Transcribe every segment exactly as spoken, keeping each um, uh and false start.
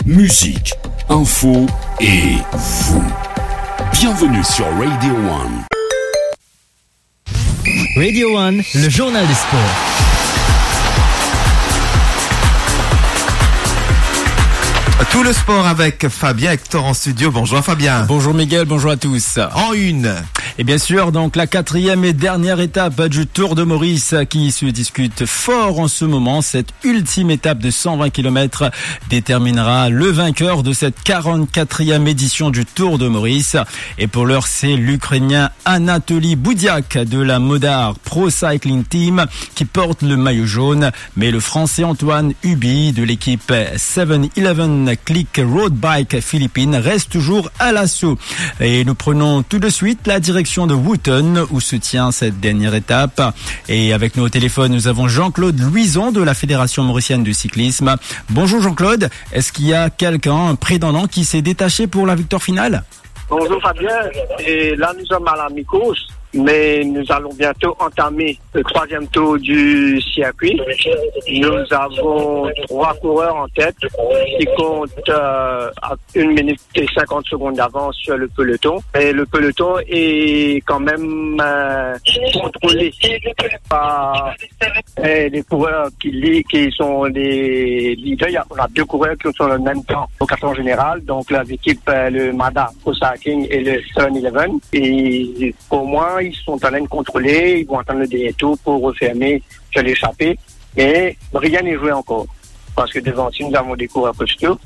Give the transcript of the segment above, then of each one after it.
musique, info et vous. Bienvenue sur Radio One. Radio One, le journal des sports. Tout le sport avec Fabien Hector en studio. Bonjour Fabien. Bonjour Miguel, bonjour à tous. En une. Et bien sûr, donc la quatrième et dernière étape du Tour de Maurice qui se discute fort en ce moment. Cette ultime étape de cent vingt kilomètres déterminera le vainqueur de cette quarante-quatrième édition du Tour de Maurice. Et pour l'heure, c'est l'Ukrainien Anatoly Boudiak de la Modar Pro Cycling Team qui porte le maillot jaune. Mais le Français Antoine Huby de l'équipe sept eleven Click Road Bike Philippines reste toujours à l'assaut. Et nous prenons tout de suite la direction de Wootton où se tient cette dernière étape. Et avec nous au téléphone, nous avons Jean-Claude Louison de la Fédération mauricienne de cyclisme. Bonjour Jean-Claude, est-ce qu'il y a quelqu'un, un prétendant qui s'est détaché pour la victoire finale? Bonjour Fabien, et là nous sommes à la mi-course, mais nous allons bientôt entamer le troisième tour du circuit. Nous avons trois coureurs en tête qui comptent euh, à une minute et cinquante secondes d'avance sur le peloton. Et le peloton est quand même euh, contrôlé par euh, les coureurs qui, qui sont les leaders. Il y a, on a deux coureurs qui sont en même temps au classement général, donc les équipes, euh, le Mada Pro Cycling et le sept eleven. Et pour moi, ils sont en train de contrôler, ils vont attendre le dernier tour pour refermer sur l'échappée. Mais rien n'est joué encore. Parce que devant nous, nous avons des coureurs costauds.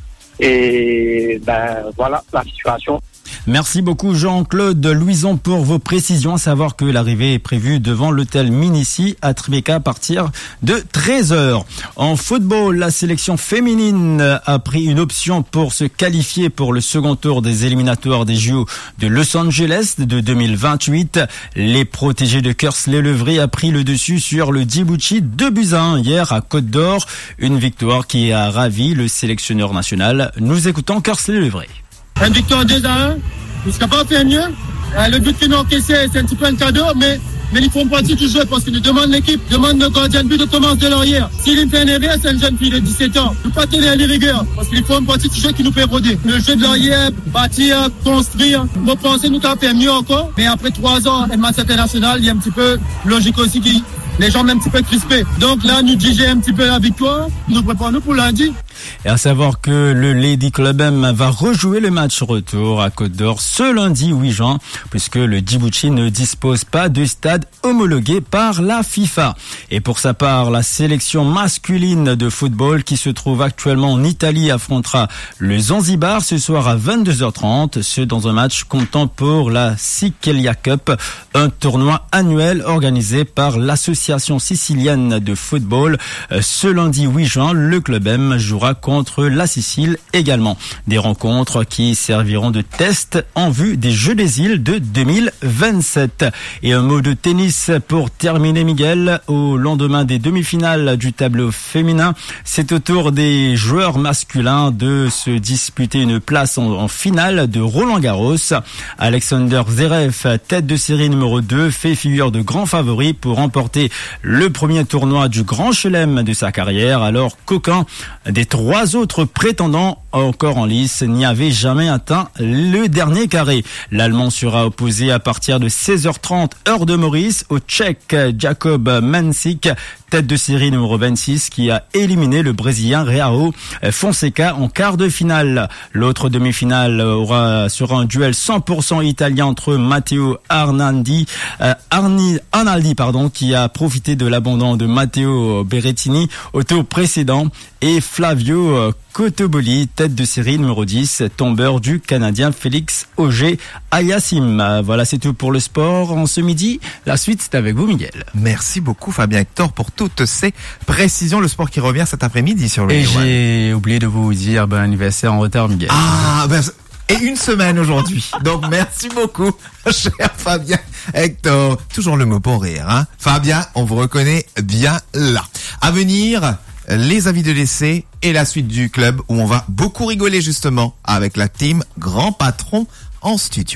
Et ben voilà la situation. Merci beaucoup Jean-Claude Louison pour vos précisions, à savoir que l'arrivée est prévue devant l'hôtel Minici à Tribeca à partir de treize heures. En football, la sélection féminine a pris une option pour se qualifier pour le second tour des éliminatoires des J O de Los Angeles de deux mille vingt-huit. Les protégés de Kearsley-Levry a pris le dessus sur le Djibouti deux buts à un hier à Côte d'Or. Une victoire qui a ravi le sélectionneur national. Nous écoutons Kearsley-Levry. Une victoire deux à un, ils ne seraient pas fait mieux. Euh, le but qu'ils ont encaissé, c'est un petit peu un cadeau, mais, mais ils font partie du jeu parce qu'ils nous demandent l'équipe, demandent le gardien de but de Thomas Delorière. S'il me fait énerver, c'est une jeune fille de dix-sept ans. Il ne faut pas tenir les rigueurs parce qu'ils font partie du jeu qui nous fait rôder. Le jeu de Delorière, bâtir, construire, vous pensez nous t'as fait mieux encore, mais après trois ans, et match international, il y a un petit peu logique aussi qui. Les gens sont un petit peu crispés. Donc là, nous digérons un petit peu la victoire. Nous préparons pour lundi. Et à savoir que le Lady Club M va rejouer le match retour à Côte d'Or ce lundi huit juin, puisque le Djibouti ne dispose pas de stade homologué par la FIFA. Et pour sa part, la sélection masculine de football qui se trouve actuellement en Italie affrontera le Zanzibar ce soir à vingt-deux heures trente, ce dans un match comptant pour la Sikelia Cup, un tournoi annuel organisé par l'association sicilienne de football. Ce lundi huit juin, le Club M jouera contre la Sicile également. Des rencontres qui serviront de test en vue des Jeux des îles de deux mille vingt-sept. Et un mot de tennis pour terminer, Miguel. Au lendemain des demi-finales du tableau féminin, c'est au tour des joueurs masculins de se disputer une place en, en finale de Roland-Garros. Alexander Zverev, tête de série numéro deux, fait figure de grand favori pour remporter le premier tournoi du Grand Chelem de sa carrière, alors qu'aucun des trois autres prétendants encore en lice n'y avaient jamais atteint le dernier carré. L'Allemand sera opposé à partir de seize heures trente heure de Maurice au Tchèque Jacob Mansik, tête de série numéro vingt-six, qui a éliminé le Brésilien Reao Fonseca en quart de finale. L'autre demi-finale aura, sera un duel cent pour cent italien entre Matteo Arnaldi, euh, Arni, Arnaldi pardon, qui a profité de l'abandon de Matteo Berrettini au tour précédent, et Flavio Cotoboli, tête de série numéro dix, tombeur du Canadien Félix Auger-Aliassime. Voilà, c'est tout pour le sport en ce midi. La suite, c'est avec vous, Miguel. Merci beaucoup, Fabien Hector, pour toutes ces précisions. Le sport qui revient cet après-midi sur le Et j'ai oublié de vous dire bon anniversaire en retard, Miguel. Ah, ben, et une semaine aujourd'hui. Donc, merci beaucoup, cher Fabien Hector. Toujours le mot pour rire, hein. Fabien, on vous reconnaît bien là. À venir, les avis de l'essai et la suite du club où on va beaucoup rigoler justement avec la team Grand Patron en studio.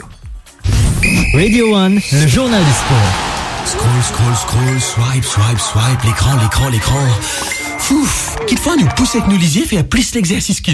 Radio One, le journal du sport. Scroll, scroll, scroll, swipe, swipe, swipe, l'écran, l'écran, l'écran. Fouf, qu'il faut nous pousser avec nos lisiers, faire plus l'exercice qu'il